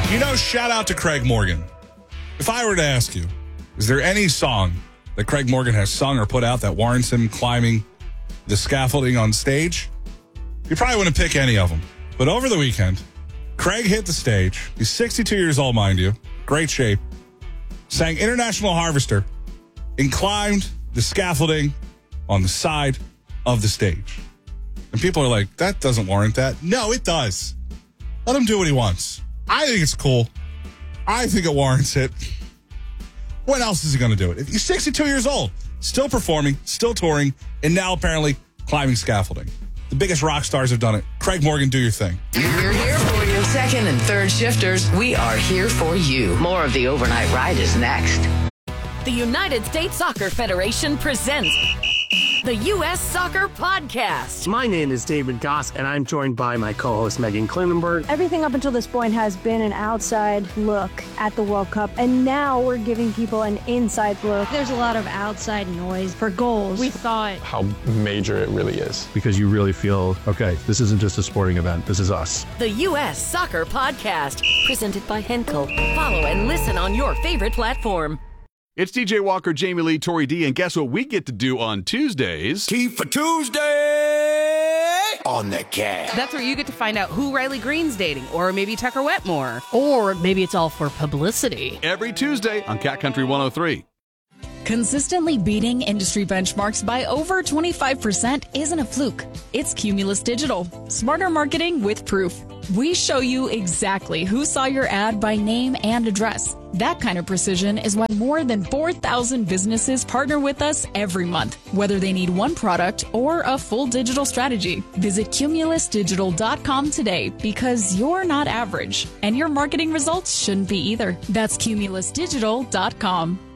Shout out to Craig Morgan. If I were to ask you, is there any song that Craig Morgan has sung or put out that warrants him climbing the scaffolding on stage? You probably wouldn't pick any of them. But over the weekend, Craig hit the stage. He's 62 years old, mind you. Great shape. Sang International Harvester and climbed the scaffolding on the side of the stage. And people are like, that doesn't warrant that. No, it does. Let him do what he wants. I think it's cool. I think it warrants it. When else is he going to do it? If he's 62 years old, still performing, still touring, and now apparently climbing scaffolding. The biggest rock stars have done it. Craig Morgan, do your thing. We're here for you. Second and third shifters, we are here for you. More of the Overnight Ride is next. The United States Soccer Federation presents the U.S. Soccer Podcast. My name is David Goss, and I'm joined by my co-host Megan Klinenberg. Everything up until this point has been an outside look at the World Cup, and now we're giving people an inside look. There's a lot of outside noise for goals. We thought how major it really is. Because you really feel, okay, this isn't just a sporting event, this is us. The U.S. Soccer Podcast, presented by Henkel. Follow and listen on your favorite platform. It's DJ Walker, Jamie Lee, Tori D, and guess what we get to do on Tuesdays? Tea for Tuesday on the Cat. That's where you get to find out who Riley Green's dating, or maybe Tucker Wetmore. Or maybe it's all for publicity. Every Tuesday on Cat Country 103. Consistently beating industry benchmarks by over 25% isn't a fluke. It's Cumulus Digital. Smarter marketing with proof. We show you exactly who saw your ad by name and address. That kind of precision is why more than 4,000 businesses partner with us every month, whether they need one product or a full digital strategy. Visit cumulusdigital.com today, because you're not average, and your marketing results shouldn't be either. That's cumulusdigital.com.